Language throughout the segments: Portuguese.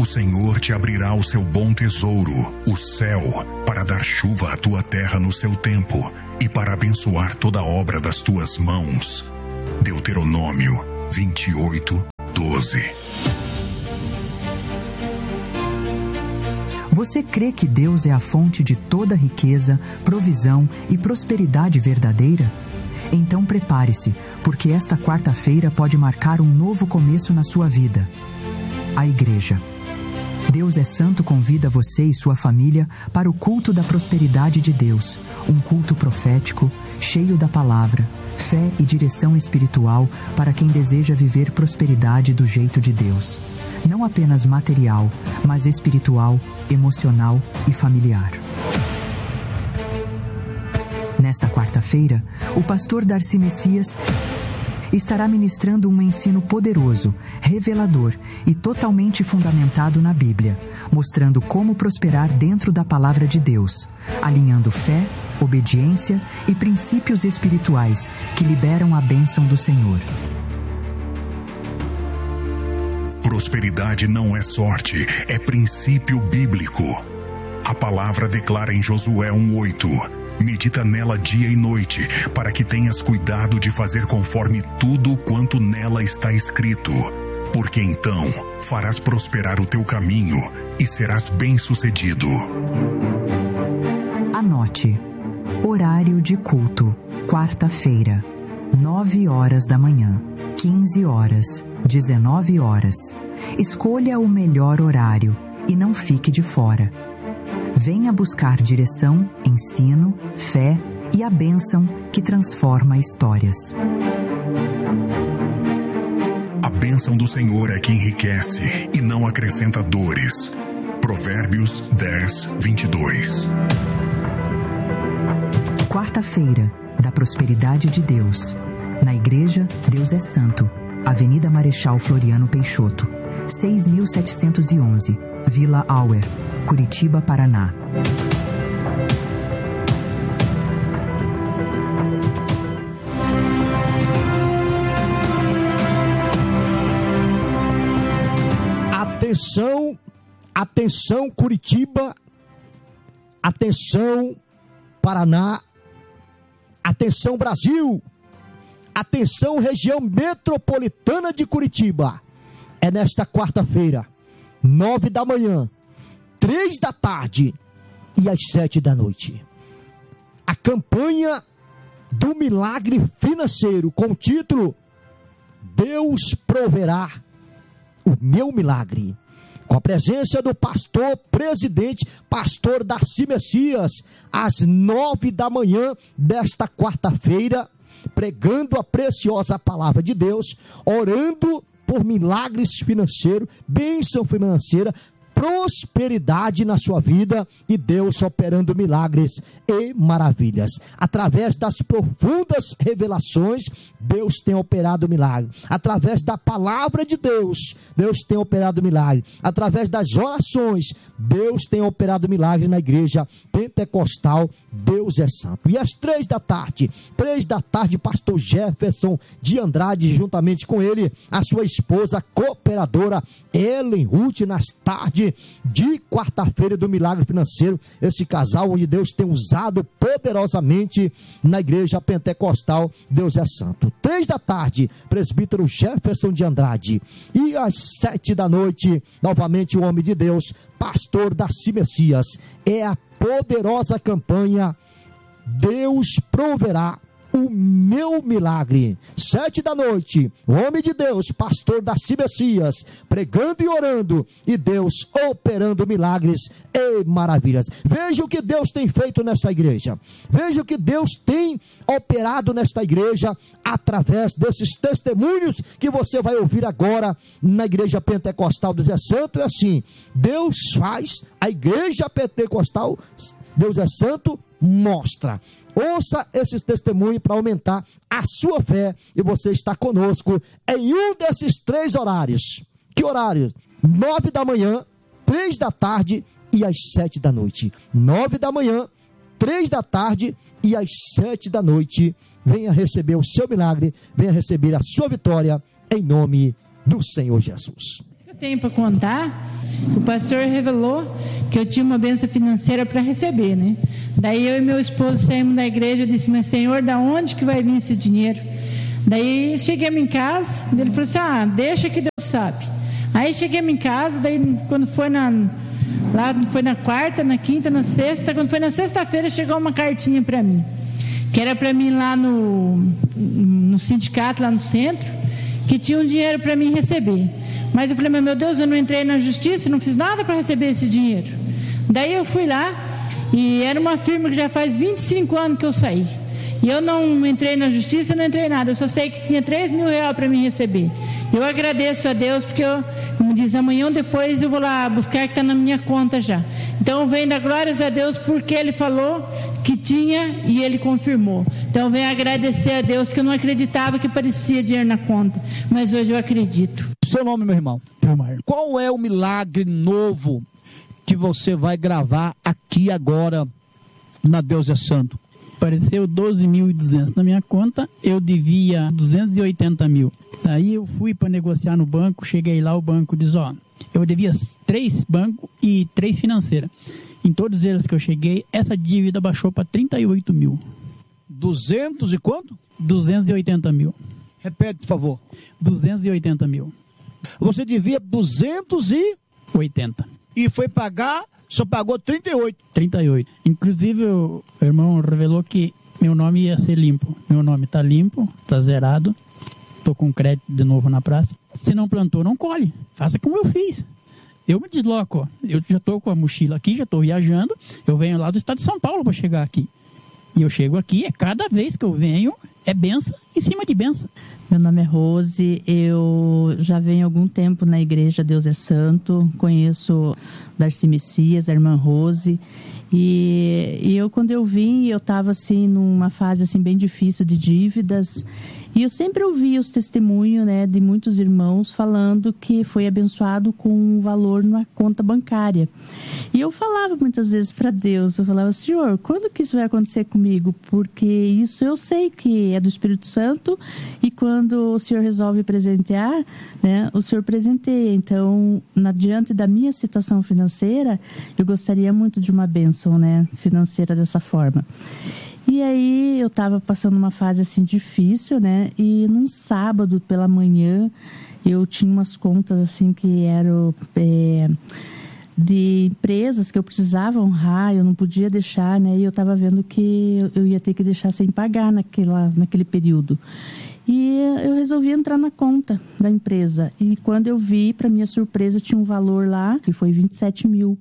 O Senhor te abrirá o seu bom tesouro, o céu, para dar chuva à tua terra no seu tempo e para abençoar toda a obra das tuas mãos. Deuteronômio 28:12. Você crê que Deus é a fonte de toda riqueza, provisão e prosperidade verdadeira? Então prepare-se, porque esta quarta-feira pode marcar um novo começo na sua vida. A Igreja. Deus é Santo convida você e sua família para o culto da prosperidade de Deus, um culto profético, cheio da palavra, fé e direção espiritual para quem deseja viver prosperidade do jeito de Deus. Não apenas material, mas espiritual, emocional e familiar. Nesta quarta-feira, o pastor Darcy Messias estará ministrando um ensino poderoso, revelador e totalmente fundamentado na Bíblia, mostrando como prosperar dentro da palavra de Deus, alinhando fé, obediência e princípios espirituais que liberam a bênção do Senhor. Prosperidade não é sorte, é princípio bíblico. A palavra declara em Josué 1:8: medita nela dia e noite, para que tenhas cuidado de fazer conforme tudo quanto nela está escrito. Porque então farás prosperar o teu caminho e serás bem-sucedido. Anote: horário de culto, quarta-feira, 9 horas da manhã, 15 horas, 19 horas. Escolha o melhor horário e não fique de fora. Venha buscar direção, ensino, fé e a bênção que transforma histórias. A bênção do Senhor é que enriquece e não acrescenta dores. Provérbios 10:22. Quarta-feira, da prosperidade de Deus. Na Igreja, Deus é Santo. Avenida Marechal Floriano Peixoto, 6.711, Vila Auer, Curitiba, Paraná. Atenção, atenção Curitiba, atenção Paraná, atenção Brasil, atenção região metropolitana de Curitiba. É nesta quarta-feira, 9 da manhã, 3 da tarde e às 7 da noite. A campanha do milagre financeiro com o título Deus proverá o meu milagre. Com a presença do pastor presidente, pastor Darcy Messias, às 9 da manhã desta quarta-feira, pregando a preciosa palavra de Deus, orando por milagres financeiros, bênção financeira, prosperidade na sua vida e Deus operando milagres e maravilhas. Através das profundas revelações, Deus tem operado milagre. Através da palavra de Deus, Deus tem operado milagre. Através das orações, Deus tem operado milagre na igreja pentecostal. Deus é santo. E às 3 da tarde, pastor Jefferson de Andrade, juntamente com ele, a sua esposa cooperadora Ellen Ruth, nas tardes de quarta-feira do milagre financeiro. Esse casal onde Deus tem usado poderosamente na igreja pentecostal. Deus é santo. 3 da tarde, presbítero Jefferson de Andrade. E às 7 da noite, novamente o homem de Deus, pastor Darcy Messias. É a poderosa campanha Deus proverá o meu milagre. 7 da noite, o homem de Deus, pastor Darcy Messias, pregando e orando, e Deus operando milagres e maravilhas. Veja o que Deus tem feito nesta igreja. Veja o que Deus tem operado nesta igreja, através desses testemunhos que você vai ouvir agora na igreja pentecostal. Deus é santo, é assim, Deus faz, a igreja pentecostal, Deus é santo, mostra. Ouça esses testemunhos para aumentar a sua fé, e você está conosco em um desses 3 horários. Que horários? 9 da manhã, 3 da tarde e às 7 da noite. 9 da manhã, 3 da tarde e às 7 da noite. Venha receber o seu milagre, venha receber a sua vitória, em nome do Senhor Jesus. O que eu tenho para contar O pastor revelou que eu tinha uma bênção financeira para receber, né? Daí eu e meu esposo saímos da igreja, eu disse, mas Senhor, da onde que vai vir esse dinheiro? Daí chegamos em casa, ele falou assim, deixa que Deus sabe. Aí chegamos em casa, daí quando foi foi na quarta, na quinta, na sexta, quando foi na sexta-feira chegou uma cartinha para mim, que era para mim lá no sindicato, lá no centro, que tinha um dinheiro para mim receber. Mas eu falei, meu Deus, eu não entrei na justiça, não fiz nada para receber esse dinheiro. Daí eu fui lá, e era uma firma que já faz 25 anos que eu saí. E eu não entrei na justiça, não entrei nada, eu só sei que tinha 3 mil reais para mim receber. Eu agradeço a Deus, porque como diz, amanhã ou depois eu vou lá buscar, que está na minha conta já. Então eu venho dar glórias a Deus, porque Ele falou que tinha e Ele confirmou. Então eu venho agradecer a Deus, que eu não acreditava que aparecia dinheiro na conta, mas hoje eu acredito. Seu nome, meu irmão? Delmar. Qual é o milagre novo que você vai gravar aqui agora na Deus é Santo? Apareceu 12.200 na minha conta, eu devia 280 mil. Daí eu fui para negociar no banco, cheguei lá, o banco diz, eu devia 3 bancos e 3 financeiras. Em todos eles que eu cheguei, essa dívida baixou para 38 mil. 200 e quanto? 280 mil. Repete, por favor. 280 mil. Você devia 280. E foi pagar, só pagou 38. 38. Inclusive, o irmão revelou que meu nome ia ser limpo. Meu nome está limpo, está zerado. Estou com crédito de novo na praça. Se não plantou, não colhe. Faça como eu fiz. Eu me desloco. Eu já estou com a mochila aqui, já estou viajando. Eu venho lá do estado de São Paulo para chegar aqui. E eu chego aqui, cada vez que eu venho, é benção em cima de benção. Meu nome é Rose, eu já venho há algum tempo na igreja Deus é Santo, conheço Darcy Messias, a irmã Rose, e eu, quando eu vim, eu estava assim numa fase assim bem difícil de dívidas, e eu sempre ouvi os testemunhos, né, de muitos irmãos falando que foi abençoado com um valor na conta bancária. E eu falava muitas vezes para Deus, eu falava, Senhor, quando que isso vai acontecer comigo? Porque isso eu sei que é do Espírito Santo, e quando o Senhor resolve presentear, né, o Senhor presenteia. Então, diante da minha situação financeira, eu gostaria muito de uma bênção, né, financeira dessa forma. E aí eu estava passando uma fase assim difícil, né? E num sábado pela manhã eu tinha umas contas assim que eram de empresas que eu precisava honrar, eu não podia deixar, né? E eu estava vendo que eu ia ter que deixar sem pagar naquele período. E eu resolvi entrar na conta da empresa. E quando eu vi, para minha surpresa, tinha um valor lá, que foi 27 mil.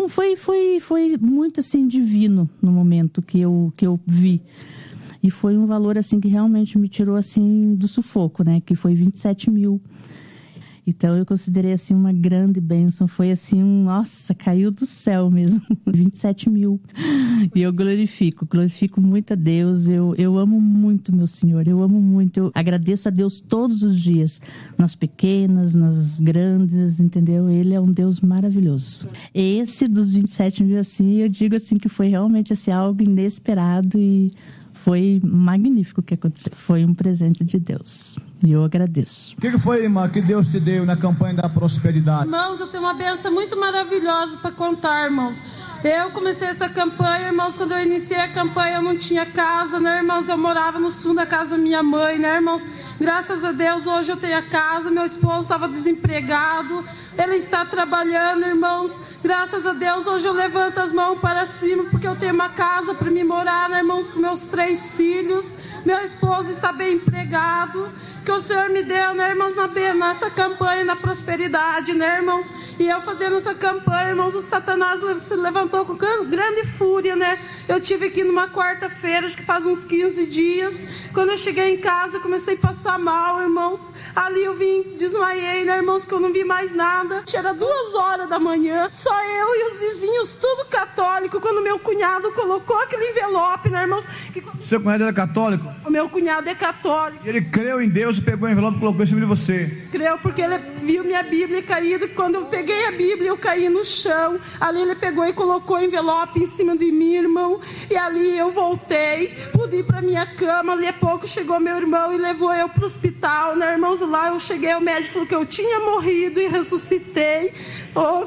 Foi muito assim divino no momento que eu vi. E foi um valor assim que realmente me tirou assim do sufoco, né? Que foi 27 mil. Então eu considerei assim uma grande bênção. Foi assim, nossa, caiu do céu mesmo. 27 mil. E eu glorifico muito a Deus. Eu amo muito meu Senhor, eu amo muito. Eu agradeço a Deus todos os dias, nas pequenas, nas grandes, entendeu? Ele é um Deus maravilhoso. Esse dos 27 mil, assim, eu digo assim que foi realmente assim, algo inesperado e foi magnífico o que aconteceu. Foi um presente de Deus. E eu agradeço. O que foi, irmã, que Deus te deu na campanha da prosperidade? Irmãos, eu tenho uma bênção muito maravilhosa para contar, irmãos. Eu comecei essa campanha, irmãos, quando eu iniciei a campanha eu não tinha casa, né, irmãos? Eu morava no sul da casa da minha mãe, né, irmãos? Graças a Deus, hoje eu tenho a casa, meu esposo estava desempregado, ele está trabalhando, irmãos. Graças a Deus, hoje eu levanto as mãos para cima, porque eu tenho uma casa para me morar, né, irmãos, com meus 3 filhos. Meu esposo está bem empregado, que o Senhor me deu, né, irmãos, nessa campanha, na prosperidade, né, irmãos? E eu fazendo essa campanha, irmãos, o Satanás se levantou com grande fúria, né? Eu tive aqui numa quarta-feira, acho que faz uns 15 dias. Quando eu cheguei em casa, eu comecei a passar mal, irmãos. Ali eu desmaiei, né, irmãos, que eu não vi mais nada. Era 2 horas da manhã, só eu e os vizinhos, tudo católico, quando meu cunhado colocou aquele envelope, né, irmãos? Seu cunhado era católico? O meu cunhado é católico. E ele creu em Deus e pegou o envelope e colocou em cima de você? Creu, porque ele viu minha Bíblia caída. Quando eu peguei a Bíblia, eu caí no chão. Ali ele pegou e colocou o envelope em cima de mim, irmão. E ali eu voltei, pude ir para minha cama. Ali a pouco chegou meu irmão e levou eu para o hospital, né, irmãos? Lá eu cheguei, o médico falou que eu tinha morrido e ressuscitei. Oh,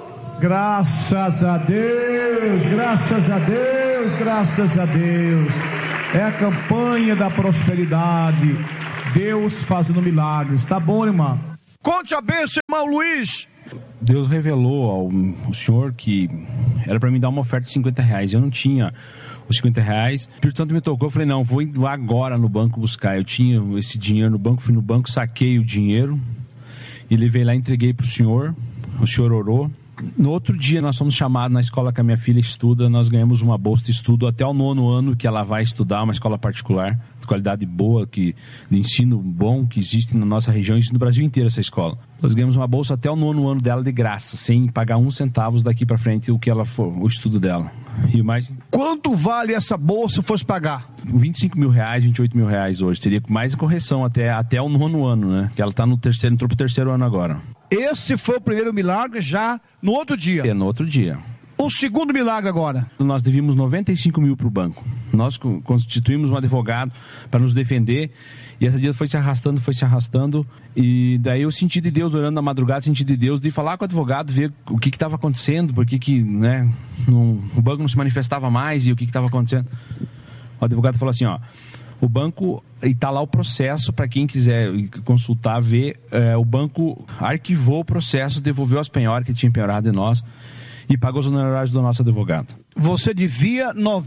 Graças a Deus, graças a Deus, graças a Deus. É a campanha da prosperidade. Deus fazendo milagres. Tá bom, irmão? Conte a bênção, irmão Luiz. Deus revelou ao senhor que era para me dar uma oferta de R$50. Eu não tinha os R$50. O Espírito Santo me tocou. Eu falei, não, vou agora no banco buscar. Eu tinha esse dinheiro no banco, fui no banco, saquei o dinheiro e levei lá, entreguei para o senhor orou. No outro dia nós fomos chamados na escola que a minha filha estuda, nós ganhamos uma bolsa de estudo até o 9º ano que ela vai estudar, uma escola particular, de qualidade boa, de ensino bom, que existe na nossa região, existe no Brasil inteiro essa escola. Nós ganhamos uma bolsa até o 9º ano dela de graça, sem pagar 1 centavo daqui para frente o que ela for, o estudo dela. E mais... Quanto vale essa bolsa se fosse pagar? R$25 mil, R$28 mil hoje, teria mais correção até o 9º ano, né? Que ela está entrou pro 3º ano agora. Esse foi o primeiro milagre já no outro dia? É, no outro dia. O segundo milagre agora? Nós devíamos R$95 mil para o banco. Nós constituímos um advogado para nos defender e esse dia foi se arrastando e daí eu senti de Deus, orando na madrugada, senti de Deus de falar com o advogado, ver o que estava acontecendo, por que né, o banco não se manifestava mais e o que estava acontecendo. O advogado falou assim, ó, o banco, e está lá o processo, para quem quiser consultar, ver, o banco arquivou o processo, devolveu as penhoras que tinha penhorado de nós e pagou os honorários do nosso advogado. Você devia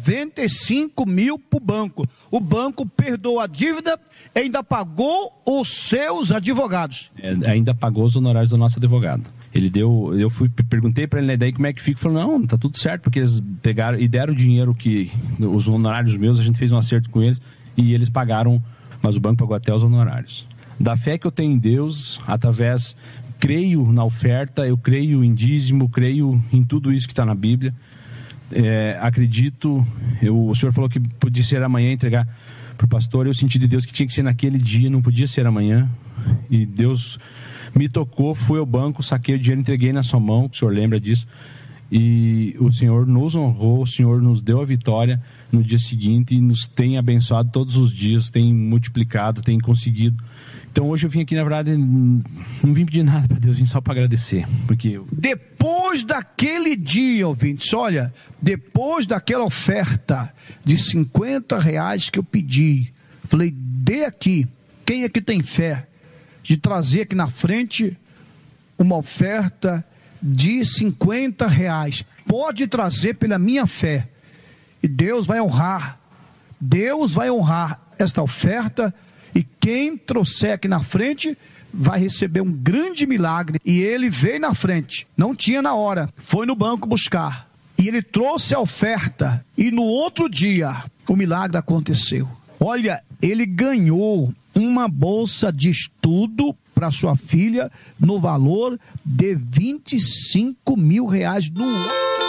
95 mil para o banco. O banco perdoou a dívida e ainda pagou os seus advogados. Ainda pagou os honorários do nosso advogado. Ele deu, perguntei para ele, né, daí como é que fica, ele falou, não, tá tudo certo, porque eles pegaram e deram o dinheiro os honorários meus, a gente fez um acerto com eles e eles pagaram, mas o banco pagou até os honorários. Da fé que eu tenho em Deus, creio na oferta, eu creio em dízimo, creio em tudo isso que está na Bíblia, acredito, o senhor falou que podia ser amanhã entregar para o pastor, eu senti de Deus que tinha que ser naquele dia, não podia ser amanhã, e Deus me tocou, fui ao banco, saquei o dinheiro, entreguei na sua mão, o senhor lembra disso, e o Senhor nos honrou, o Senhor nos deu a vitória no dia seguinte e nos tem abençoado todos os dias, tem multiplicado, tem conseguido. Então hoje eu vim aqui, na verdade, não vim pedir nada para Deus, vim só para agradecer, porque depois daquele dia, ouvintes, olha, depois daquela oferta de R$50 que eu pedi, falei, dê aqui, quem aqui tem fé de trazer aqui na frente uma oferta de R$50, pode trazer pela minha fé, e Deus vai honrar esta oferta, e quem trouxer aqui na frente vai receber um grande milagre. E ele veio na frente, não tinha na hora, foi no banco buscar, e ele trouxe a oferta, e no outro dia o milagre aconteceu. Olha, ele ganhou uma bolsa de estudo para sua filha no valor de R$25 mil no ano.